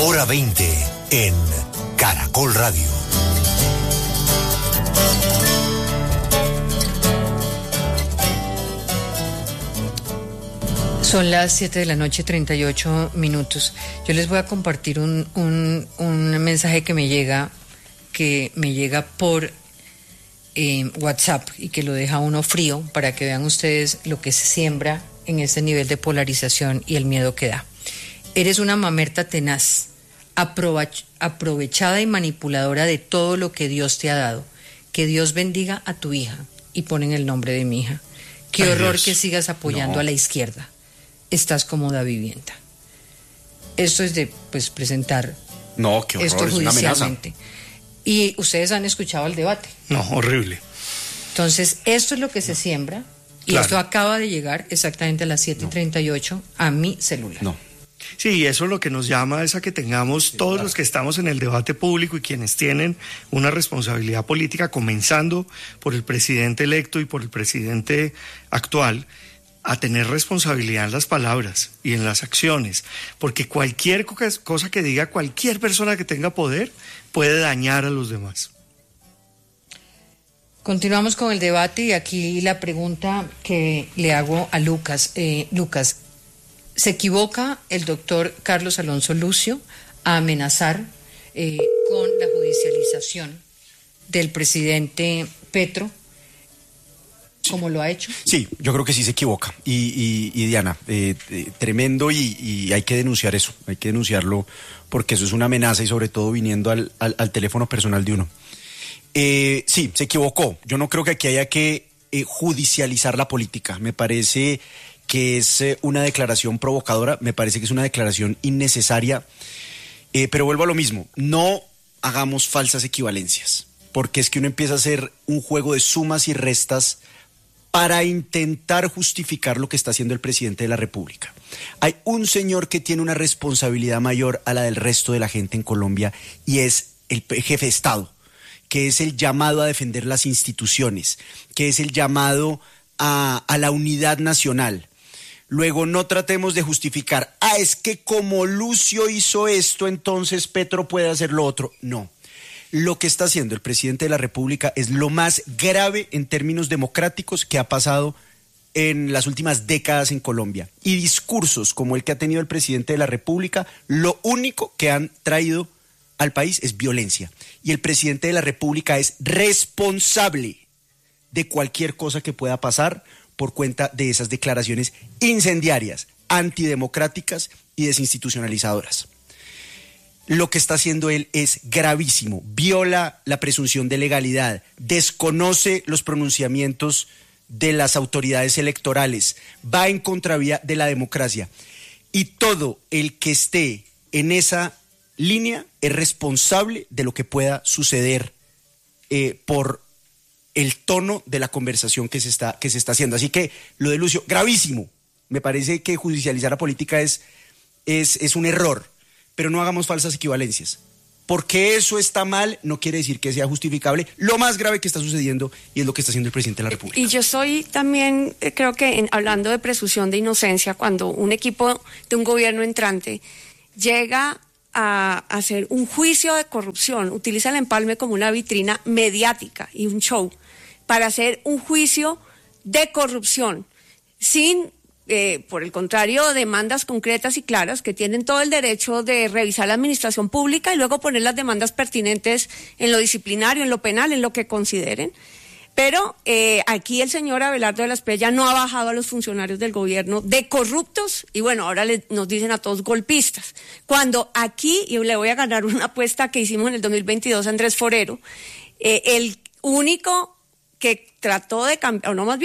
Hora 20 en Caracol Radio. Son las 7:38 PM. Yo les voy a compartir un mensaje que me llega por WhatsApp y que lo deja uno frío para que vean ustedes lo que se siembra en ese nivel de polarización y el miedo que da. Eres una mamerta tenaz, aprovechada y manipuladora de todo lo que Dios te ha dado. Que Dios bendiga a tu hija. Y ponen el nombre de mi hija. Qué horror que sigas apoyando a la izquierda. Estás como da vivienda. Esto es de presentar qué horror, esto es una amenaza. Y ustedes han escuchado el debate. No, horrible. Entonces, esto es lo que se siembra y esto acaba de llegar exactamente a las 7:38 a mi celular. No. Sí, eso es lo que nos llama es a que tengamos todos los que estamos en el debate público y quienes tienen una responsabilidad política, comenzando por el presidente electo y por el presidente actual, a tener responsabilidad en las palabras y en las acciones, porque cualquier cosa que diga cualquier persona que tenga poder puede dañar a los demás. Continuamos con el debate y aquí la pregunta que le hago a Lucas. Lucas, ¿se equivoca el doctor Carlos Alonso Lucio a amenazar con la judicialización del presidente Petro, como lo ha hecho? Sí, yo creo que sí se equivoca. Y Diana, tremendo y hay que denunciar eso, hay que denunciarlo porque eso es una amenaza y sobre todo viniendo al teléfono personal de uno. Sí, se equivocó. Yo no creo que aquí haya que judicializar la política. Me parece que es una declaración provocadora, me parece que es una declaración innecesaria, pero vuelvo a lo mismo, no hagamos falsas equivalencias, porque es que uno empieza a hacer un juego de sumas y restas para intentar justificar lo que está haciendo el presidente de la República. Hay un señor que tiene una responsabilidad mayor a la del resto de la gente en Colombia y es el jefe de Estado, que es el llamado a defender las instituciones, que es el llamado a la unidad nacional. Luego no tratemos de justificar, es que como Lucio hizo esto, entonces Petro puede hacer lo otro. No. Lo que está haciendo el presidente de la República es lo más grave en términos democráticos que ha pasado en las últimas décadas en Colombia. Y discursos como el que ha tenido el presidente de la República, lo único que han traído al país es violencia. Y el presidente de la República es responsable de cualquier cosa que pueda pasar por cuenta de esas declaraciones incendiarias, antidemocráticas y desinstitucionalizadoras. Lo que está haciendo él es gravísimo, viola la presunción de legalidad, desconoce los pronunciamientos de las autoridades electorales, va en contravía de la democracia. Y todo el que esté en esa línea es responsable de lo que pueda suceder por el tono de la conversación que se está haciendo. Así que lo de Lucio, gravísimo. Me parece que judicializar la política es un error, pero no hagamos falsas equivalencias. Porque eso está mal, no quiere decir que sea justificable lo más grave que está sucediendo y es lo que está haciendo el presidente de la República. Y yo soy también, creo que hablando de presunción de inocencia, cuando un equipo de un gobierno entrante llega a hacer un juicio de corrupción, utiliza el empalme como una vitrina mediática y un show para hacer un juicio de corrupción sin, por el contrario, demandas concretas y claras que tienen todo el derecho de revisar la administración pública y luego poner las demandas pertinentes en lo disciplinario, en lo penal, en lo que consideren. Pero aquí el señor Abelardo de la Espriella no ha bajado a los funcionarios del gobierno de corruptos y bueno, ahora nos dicen a todos golpistas. Cuando aquí, y le voy a ganar una apuesta que hicimos en el 2022 a Andrés Forero, el único que trató de cambiar, o no más bien